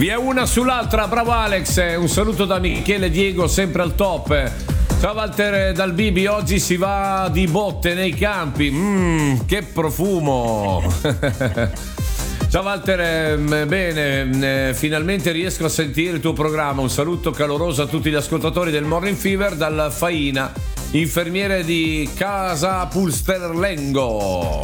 Via una sull'altra, bravo Alex, un saluto da Michele Diego, sempre al top. Ciao Walter dal Bibi, oggi si va di botte nei campi, che profumo. Ciao Walter, bene, finalmente riesco a sentire il tuo programma, un saluto caloroso a tutti gli ascoltatori del Morning Fever dalla Faina, infermiere di Casa Pulsterlengo.